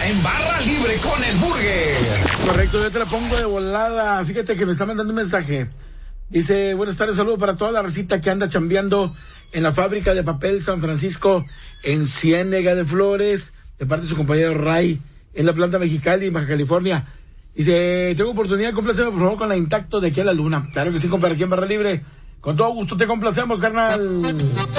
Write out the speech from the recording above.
en Barra Libre con el Burger. Correcto, yo te la pongo de volada. Fíjate que me está mandando un mensaje. Dice, buenas tardes, saludos para toda la recita que anda chambeando en la fábrica de papel San Francisco en Ciénega de Flores, de parte de su compañero Ray, en la planta Mexicali, en Baja California. Dice, tengo oportunidad, compláceme por favor con la Intacto de aquí a la luna. Claro que sí, compadre, aquí en Barra Libre. Con todo gusto te complacemos, carnal.